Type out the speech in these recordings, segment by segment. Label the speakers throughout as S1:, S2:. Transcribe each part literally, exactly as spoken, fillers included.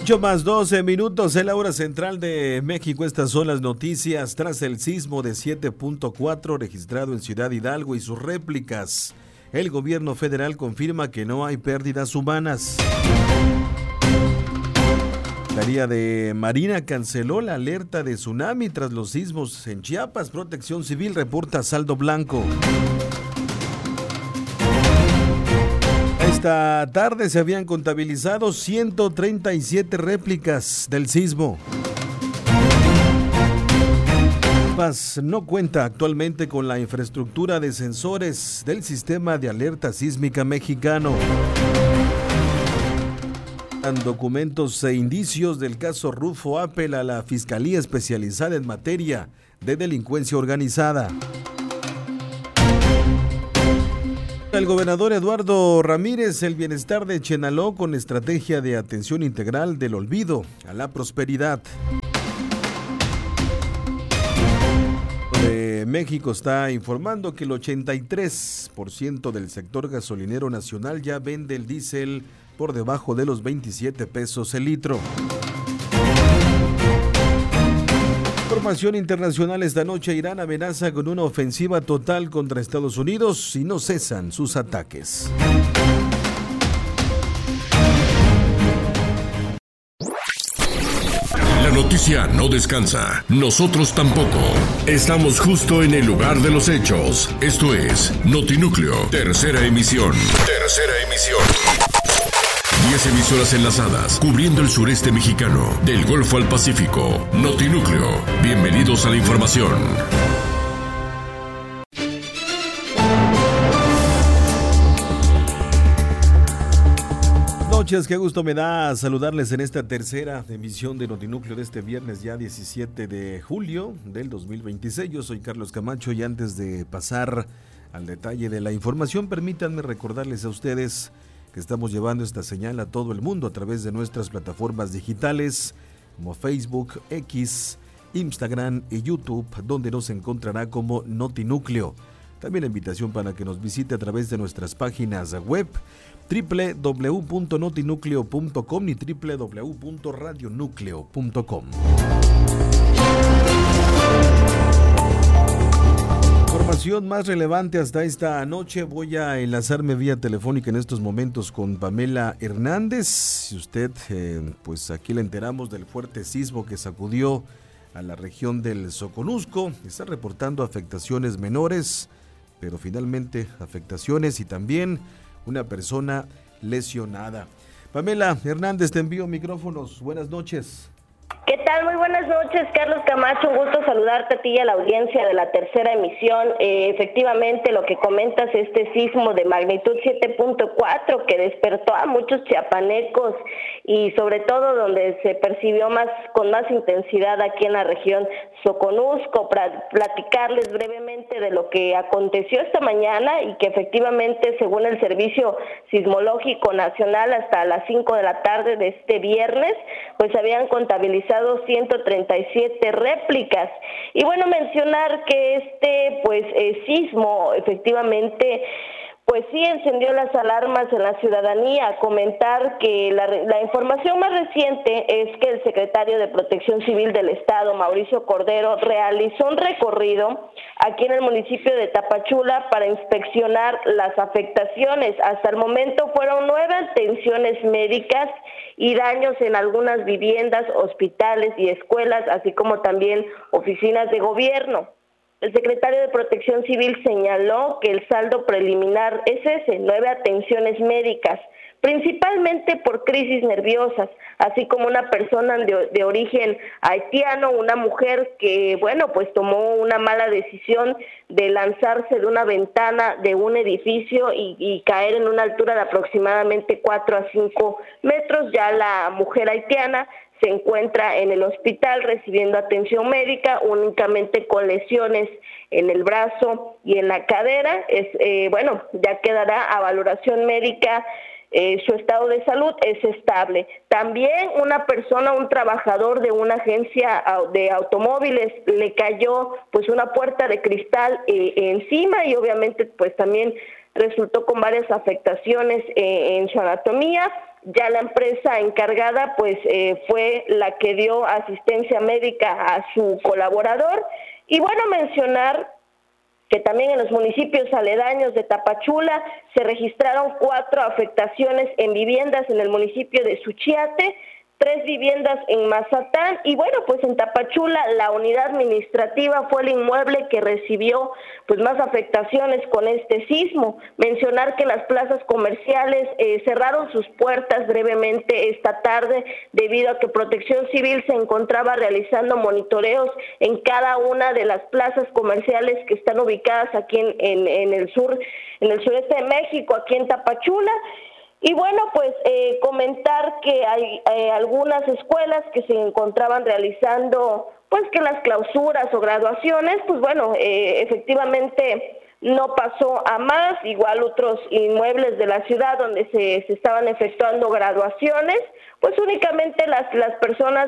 S1: ocho más doce minutos en la hora central de México. Estas son las noticias tras el sismo de siete punto cuatro registrado en Ciudad Hidalgo y sus réplicas. El gobierno federal confirma que no hay pérdidas humanas. La Secretaría de Marina canceló la alerta de tsunami tras los sismos en Chiapas. Protección Civil reporta saldo blanco. Esta tarde se habían contabilizado ciento treinta y siete réplicas del sismo. Chiapas no cuenta actualmente con la infraestructura de sensores del sistema de alerta sísmica mexicano. Documentos e indicios del caso Rufo Appel a la Fiscalía Especializada en Materia de Delincuencia Organizada. El gobernador Eduardo Ramírez, el bienestar de Chenaló con estrategia de atención integral del olvido a la prosperidad. De México está informando que el ochenta y tres por ciento del sector gasolinero nacional ya vende el diésel por debajo de los veintisiete pesos el litro. Información internacional: esta noche Irán amenaza con una ofensiva total contra Estados Unidos si no cesan sus ataques.
S2: La noticia no descansa, nosotros tampoco. Estamos justo en el lugar de los hechos. Esto es Notinúcleo, tercera emisión. Tercera emisión. Diez emisoras enlazadas, cubriendo el sureste mexicano, del Golfo al Pacífico. Notinúcleo, bienvenidos a la información.
S1: Buenas noches, qué gusto me da saludarles en esta tercera emisión de Notinúcleo de este viernes ya diecisiete de julio del dos mil veintiséis. Yo soy Carlos Camacho y antes de pasar al detalle de la información, permítanme recordarles a ustedes que estamos llevando esta señal a todo el mundo a través de nuestras plataformas digitales como Facebook, X, Instagram y YouTube, donde nos encontrará como Notinúcleo. También la invitación para que nos visite a través de nuestras páginas web doble u doble u doble u punto notinúcleo punto com y doble u doble u doble u punto radionúcleo punto com. Información más relevante hasta esta noche. Voy a enlazarme vía telefónica en estos momentos con Pamela Hernández. Si usted, eh, pues aquí le enteramos del fuerte sismo que sacudió a la región del Soconusco. Está reportando afectaciones menores, pero finalmente afectaciones y también una persona lesionada. Pamela Hernández, te envío micrófonos. Buenas noches.
S3: ¿Qué tal? Muy buenas noches, Carlos Camacho. Un gusto saludarte a ti y a la audiencia de la tercera emisión. Eh, efectivamente, lo que comentas, este sismo de magnitud siete punto cuatro que despertó a muchos chiapanecos y sobre todo donde se percibió más con más intensidad aquí en la región Soconusco. Para platicarles brevemente de lo que aconteció esta mañana y que efectivamente, según el Servicio Sismológico Nacional, hasta las cinco de la tarde de este viernes, pues habían contabilizado ciento treinta y siete réplicas. Y bueno, mencionar que este pues eh, sismo efectivamente pues sí encendió las alarmas en la ciudadanía. Comentar que la, la información más reciente es que el secretario de Protección Civil del Estado, Mauricio Cordero, realizó un recorrido aquí en el municipio de Tapachula para inspeccionar las afectaciones. Hasta el momento fueron nueve atenciones médicas y daños en algunas viviendas, hospitales y escuelas, así como también oficinas de gobierno. El secretario de Protección Civil señaló que el saldo preliminar es ese, nueve atenciones médicas, principalmente por crisis nerviosas, así como una persona de, de origen haitiano, una mujer que, bueno, pues tomó una mala decisión de lanzarse de una ventana de un edificio y, y caer en una altura de aproximadamente cuatro a cinco metros. Ya la mujer haitiana se encuentra en el hospital recibiendo atención médica, únicamente con lesiones en el brazo y en la cadera. Es eh, bueno, ya quedará a valoración médica. Eh, su estado de salud es estable. También una persona, un trabajador de una agencia de automóviles, le cayó pues una puerta de cristal eh, encima y obviamente pues también resultó con varias afectaciones eh, en su anatomía. ya la empresa encargada pues eh, fue la que dio asistencia médica a su colaborador. Y bueno, mencionar que también en los municipios aledaños de Tapachula se registraron cuatro afectaciones en viviendas en el municipio de Suchiate, tres viviendas en Mazatán, y bueno, pues en Tapachula la unidad administrativa fue el inmueble que recibió pues más afectaciones con este sismo. Mencionar que las plazas comerciales eh, cerraron sus puertas brevemente esta tarde debido a que Protección Civil se encontraba realizando monitoreos en cada una de las plazas comerciales que están ubicadas aquí en, en, en el sur, en el sureste de México, aquí en Tapachula. Y bueno, pues eh, comentar que hay eh, algunas escuelas que se encontraban realizando, pues que las clausuras o graduaciones, pues bueno, eh, efectivamente no pasó a más, igual otros inmuebles de la ciudad donde se, se estaban efectuando graduaciones, pues únicamente las, las personas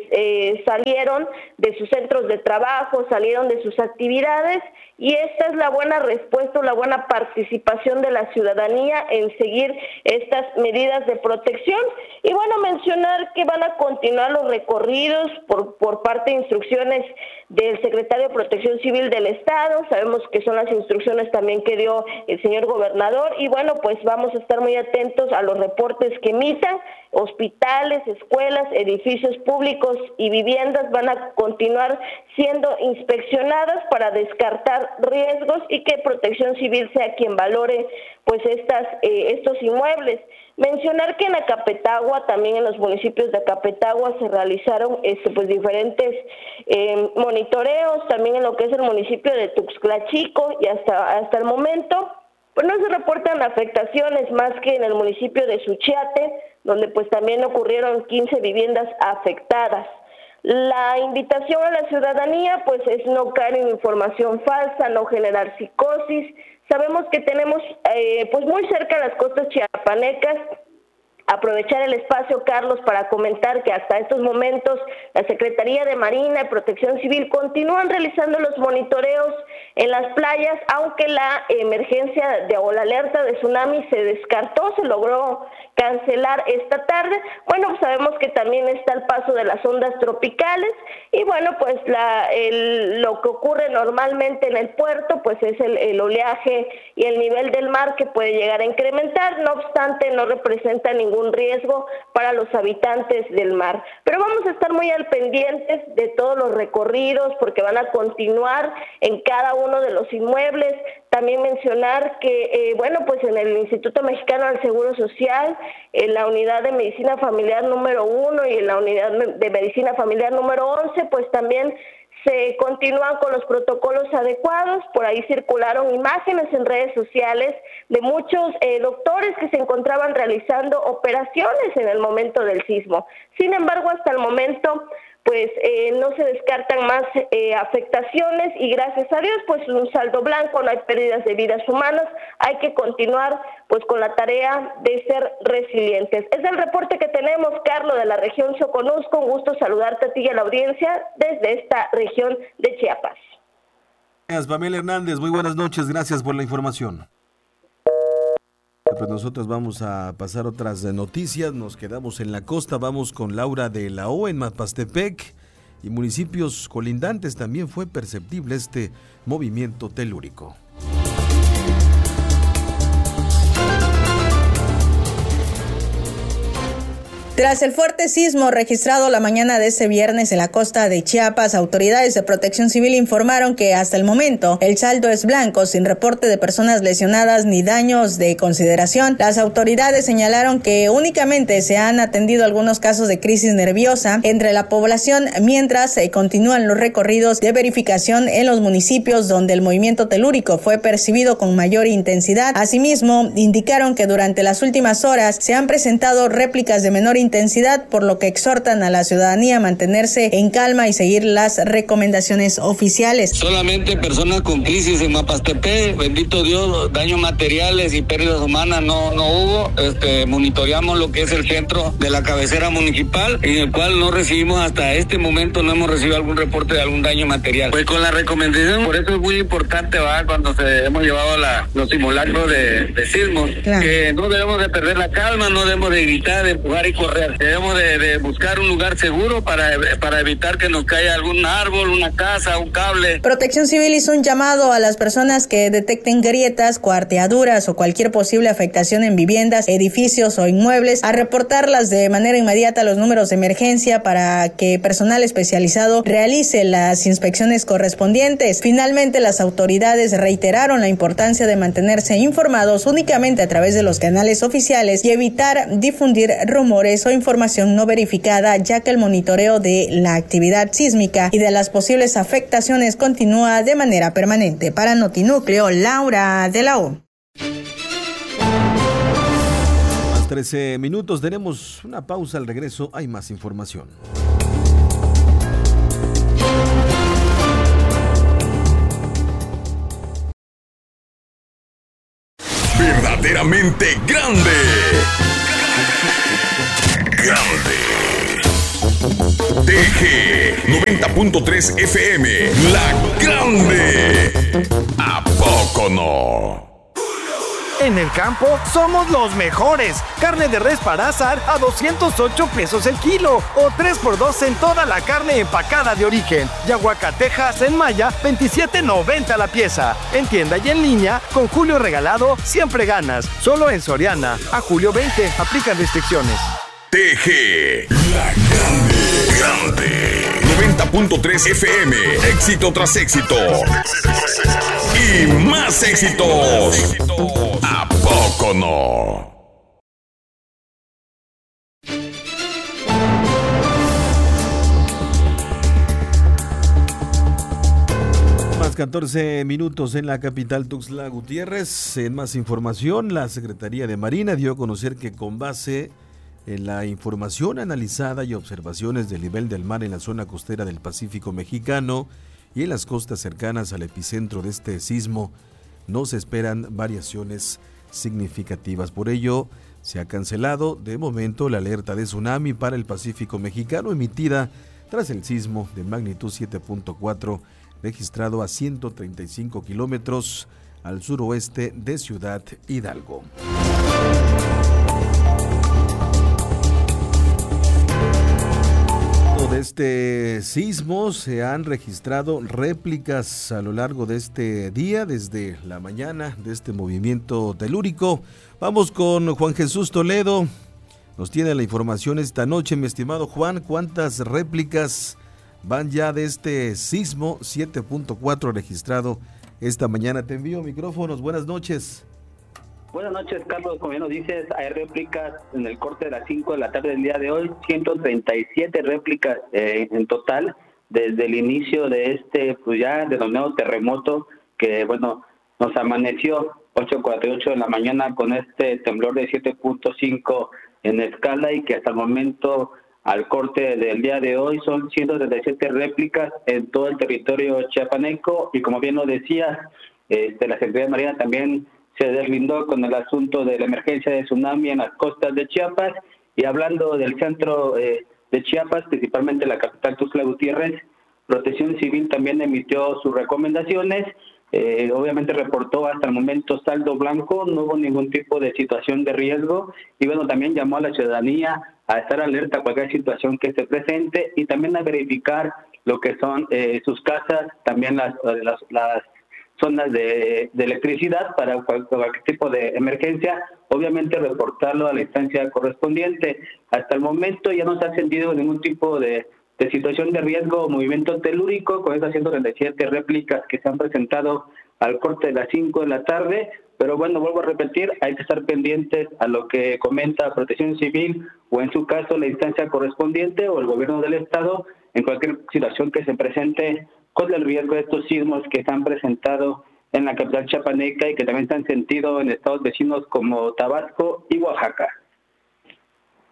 S3: eh, salieron de sus centros de trabajo, salieron de sus actividades, y esta es la buena respuesta, la buena participación de la ciudadanía en seguir estas medidas de protección. Y bueno, mencionar que van a continuar los recorridos por, por parte de instrucciones del secretario de Protección Civil del Estado. Sabemos que son las instrucciones también que dio el señor gobernador, y bueno, pues vamos a estar muy atentos a los reportes que emitan. Hospitales, escuelas, edificios públicos y viviendas van a continuar siendo inspeccionadas para descartar riesgos y que Protección Civil sea quien valore pues estas eh, estos inmuebles. Mencionar que en Acapetagua, también en los municipios de Acapetagua se realizaron este, pues diferentes eh, monitoreos, también en lo que es el municipio de Tuxtla Chico, y hasta, hasta el momento pues no se reportan afectaciones más que en el municipio de Suchiate, donde pues también ocurrieron quince viviendas afectadas. La invitación a la ciudadanía pues es no caer en información falsa, no generar psicosis. Sabemos que tenemos eh, pues muy cerca las costas chiapanecas. Aprovechar el espacio, Carlos, para comentar que hasta estos momentos la Secretaría de Marina y Protección Civil continúan realizando los monitoreos en las playas, aunque la emergencia de, o la alerta de tsunami se descartó, se logró cancelar esta tarde. Bueno, pues sabemos que también está el paso de las ondas tropicales, y bueno, pues la, el, lo que ocurre normalmente en el puerto, pues es el, el oleaje y el nivel del mar que puede llegar a incrementar. No obstante, no representa ningún riesgo para los habitantes del mar. Pero vamos a estar muy al pendientes de todos los recorridos, porque van a continuar en cada uno de los inmuebles. También mencionar que, eh, bueno, pues en el Instituto Mexicano del Seguro Social, en la unidad de medicina familiar número uno y en la unidad de medicina familiar número once, pues también se continúan con los protocolos adecuados. Por ahí circularon imágenes en redes sociales de muchos eh, doctores que se encontraban realizando operaciones en el momento del sismo. Sin embargo, hasta el momento pues eh, no se descartan más eh, afectaciones, y gracias a Dios pues un saldo blanco, no hay pérdidas de vidas humanas. Hay que continuar pues con la tarea de ser resilientes. Es el reporte que tenemos, Carlos, de la región Soconusco. Un gusto saludarte a ti y a la audiencia desde esta región de Chiapas.
S1: Gracias, Pamela Hernández, muy buenas noches, gracias por la información. Pues nosotros vamos a pasar otras noticias. Nos quedamos en la costa, vamos con Laura de la O en Mapastepec y municipios colindantes. También fue perceptible este movimiento telúrico.
S4: Tras el fuerte sismo registrado la mañana de este viernes en la costa de Chiapas, autoridades de Protección Civil informaron que hasta el momento el saldo es blanco, sin reporte de personas lesionadas ni daños de consideración. Las autoridades señalaron que únicamente se han atendido algunos casos de crisis nerviosa entre la población, mientras se continúan los recorridos de verificación en los municipios donde el movimiento telúrico fue percibido con mayor intensidad. Asimismo, indicaron que durante las últimas horas se han presentado réplicas de menor intensidad intensidad, por lo que exhortan a la ciudadanía a mantenerse en calma y seguir las recomendaciones oficiales.
S5: Solamente personas con crisis en Mapastepec, bendito Dios, daños materiales y pérdidas humanas no, no hubo. Este, monitoreamos lo que es el centro de la cabecera municipal, en el cual no recibimos hasta este momento, no hemos recibido algún reporte de algún daño material. Pues con la recomendación, por eso es muy importante, va, cuando se hemos llevado la, los simulacros de, de sismos, claro, que no debemos de perder la calma, no debemos de gritar, de empujar y correr. Debemos de, de buscar un lugar seguro para, para evitar que nos caiga algún árbol, una casa, un cable.
S4: Protección Civil hizo un llamado a las personas que detecten grietas, cuarteaduras o cualquier posible afectación en viviendas, edificios o inmuebles a reportarlas de manera inmediata a los números de emergencia para que personal especializado realice las inspecciones correspondientes. Finalmente, las autoridades reiteraron la importancia de mantenerse informados únicamente a través de los canales oficiales y evitar difundir rumores o información no verificada, ya que el monitoreo de la actividad sísmica y de las posibles afectaciones continúa de manera permanente. Para Notinúcleo, Laura de la O.
S1: Más trece minutos, tenemos una pausa. Al regreso hay más información.
S2: Verdaderamente grande. Grande. T G noventa punto tres F M, La Grande. ¿A poco no?
S6: En el campo somos los mejores. Carne de res para asar a doscientos ocho pesos el kilo o tres por dos en toda la carne empacada de origen. Y aguacatejas en Maya, veintisiete noventa la pieza. En tienda y en línea, con Julio regalado, siempre ganas. Solo en Soriana. A julio veinte, aplican restricciones.
S2: T G, La Grande. Grande. noventa punto tres F M, éxito tras éxito. Y más éxitos. ¿A poco no?
S1: Más catorce minutos en la capital Tuxtla Gutiérrez. En más información, la Secretaría de Marina dio a conocer que con base en la información analizada y observaciones del nivel del mar en la zona costera del Pacífico mexicano y en las costas cercanas al epicentro de este sismo, no se esperan variaciones significativas. Por ello, se ha cancelado de momento la alerta de tsunami para el Pacífico mexicano emitida tras el sismo de magnitud siete punto cuatro registrado a ciento treinta y cinco kilómetros al suroeste de Ciudad Hidalgo. De este sismo se han registrado réplicas a lo largo de este día, desde la mañana de este movimiento telúrico. Vamos con Juan Jesús Toledo, nos tiene la información esta noche. Mi estimado Juan, ¿cuántas réplicas van ya de este sismo siete punto cuatro registrado esta mañana? Te envío micrófonos, buenas noches.
S7: Buenas noches, Carlos. Como ya nos dices, hay réplicas en el corte de las cinco de la tarde del día de hoy, ciento treinta y siete réplicas eh, en total desde el inicio de este, pues ya denominado terremoto, que bueno, nos amaneció ocho cuarenta y ocho de la mañana con este temblor de siete punto cinco en escala, y que hasta el momento, al corte del día de hoy, son ciento treinta y siete réplicas en todo el territorio chiapaneco. Y como bien lo decías, este, la Secretaría de Marina también se deslindó con el asunto de la emergencia de tsunami en las costas de Chiapas. Y hablando del centro eh, de Chiapas, principalmente la capital Tuxtla Gutiérrez, Protección Civil también emitió sus recomendaciones. Eh, obviamente reportó hasta el momento saldo blanco, no hubo ningún tipo de situación de riesgo, y bueno, también llamó a la ciudadanía a estar alerta a cualquier situación que se presente y también a verificar lo que son eh, sus casas, también las, las, las zonas de, de electricidad para cualquier tipo de emergencia, obviamente reportarlo a la instancia correspondiente. Hasta el momento ya no se ha sentido ningún tipo de, de situación de riesgo o movimiento telúrico con esas ciento treinta y siete réplicas que se han presentado al corte de las cinco de la tarde, pero bueno, vuelvo a repetir, hay que estar pendientes a lo que comenta Protección Civil o en su caso la instancia correspondiente o el gobierno del estado en cualquier situación que se presente con el riesgo de estos sismos que se han presentado en la capital chiapaneca y que también se han sentido en estados vecinos como Tabasco y Oaxaca.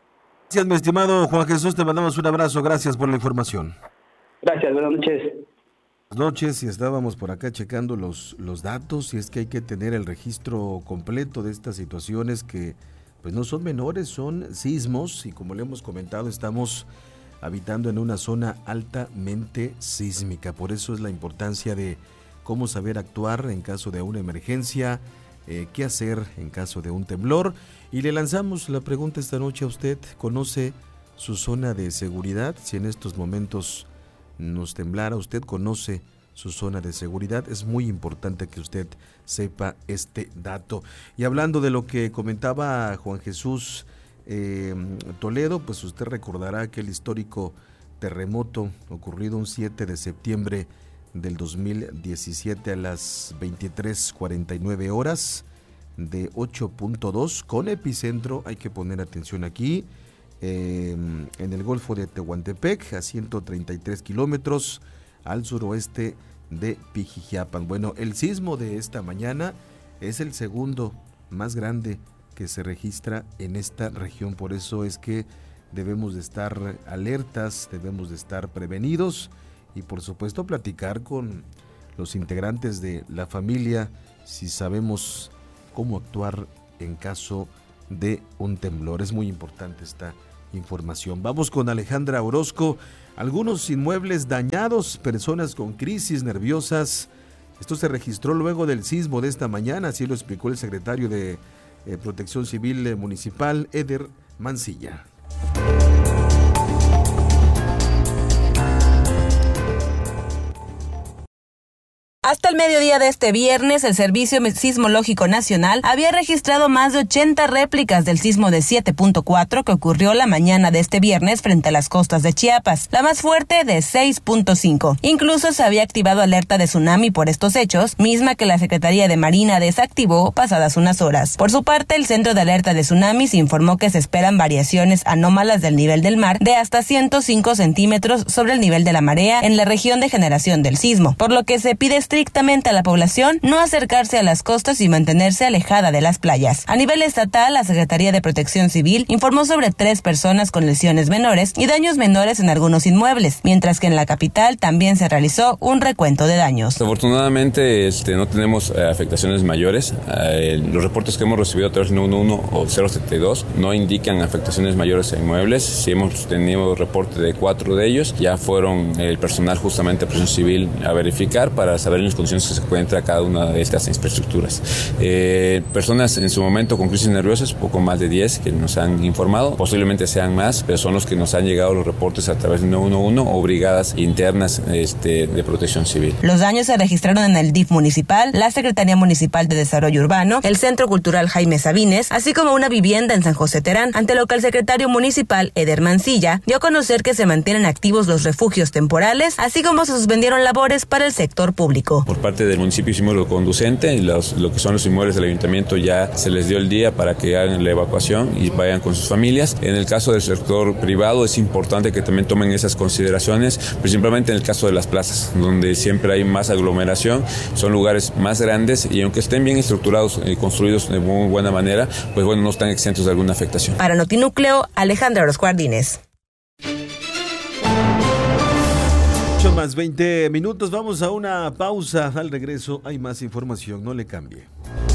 S1: Gracias, mi estimado Juan Jesús, te mandamos un abrazo, gracias por la información.
S7: Gracias, buenas noches.
S1: Buenas noches, y estábamos por acá checando los, los datos, y es que hay que tener el registro completo de estas situaciones que pues no son menores, son sismos, y como le hemos comentado, estamos habitando en una zona altamente sísmica, por eso es la importancia de cómo saber actuar en caso de una emergencia, eh, qué hacer en caso de un temblor, y le lanzamos la pregunta esta noche a usted: ¿conoce su zona de seguridad? Si en estos momentos nos temblara, ¿usted conoce su zona de seguridad? Es muy importante que usted sepa este dato. Y hablando de lo que comentaba Juan Jesús eh, Toledo, pues usted recordará aquel histórico terremoto ocurrido un siete de septiembre del dos mil diecisiete a las veintitrés cuarenta y nueve horas, de ocho punto dos, con epicentro, hay que poner atención aquí, eh, en el Golfo de Tehuantepec, a ciento treinta y tres kilómetros al suroeste de Pijijiapan. Bueno, el sismo de esta mañana es el segundo más grande que se registra en esta región, por eso es que debemos de estar alertas, debemos de estar prevenidos y por supuesto platicar con los integrantes de la familia si sabemos cómo actuar en caso de un temblor. Es muy importante esta información. Vamos con Alejandra Orozco. Algunos inmuebles dañados, personas con crisis nerviosas. Esto se registró luego del sismo de esta mañana, así lo explicó el secretario de eh, Protección Civil eh, Municipal, Eder Mancilla.
S8: Hasta el mediodía de este viernes, el Servicio Sismológico Nacional había registrado más de ochenta réplicas del sismo de siete punto cuatro que ocurrió la mañana de este viernes frente a las costas de Chiapas, la más fuerte de seis punto cinco. Incluso se había activado alerta de tsunami por estos hechos, misma que la Secretaría de Marina desactivó pasadas unas horas. Por su parte, el Centro de Alerta de Tsunamis informó que se esperan variaciones anómalas del nivel del mar de hasta ciento cinco centímetros sobre el nivel de la marea en la región de generación del sismo, por lo que se pide estrictamente a la población no acercarse a las costas y mantenerse alejada de las playas. A nivel estatal, la Secretaría de Protección Civil informó sobre tres personas con lesiones menores y daños menores en algunos inmuebles, mientras que en la capital también se realizó un recuento de daños.
S9: Afortunadamente este, no tenemos eh, afectaciones mayores. Eh, los reportes que hemos recibido a través de nueve uno uno o cero setenta y dos no indican afectaciones mayores a inmuebles. Si hemos tenido reporte de cuatro de ellos, ya fueron el personal justamente de Protección Civil a verificar para saber en las condiciones que se encuentra cada una de estas infraestructuras. Eh, personas en su momento con crisis nerviosas, poco más de diez que nos han informado, posiblemente sean más, pero son los que nos han llegado los reportes a través de nueve uno uno o brigadas internas este, de Protección Civil.
S8: Los daños se registraron en el D I F municipal, la Secretaría Municipal de Desarrollo Urbano, el Centro Cultural Jaime Sabines, así como una vivienda en San José Terán, ante lo que el secretario municipal, Eder Mancilla, dio a conocer que se mantienen activos los refugios temporales, así como se suspendieron labores para el sector público.
S9: Por parte del municipio hicimos lo conducente, y los, lo que son los inmuebles del ayuntamiento ya se les dio el día para que hagan la evacuación y vayan con sus familias. En el caso del sector privado es importante que también tomen esas consideraciones, principalmente en el caso de las plazas, donde siempre hay más aglomeración, son lugares más grandes y aunque estén bien estructurados y construidos de muy buena manera, pues bueno, no están exentos de alguna afectación.
S8: Para Notinúcleo, Alejandra Orozco Ardínez.
S1: ocho más veinte minutos, vamos a una pausa. Al regreso hay más información, no le cambie.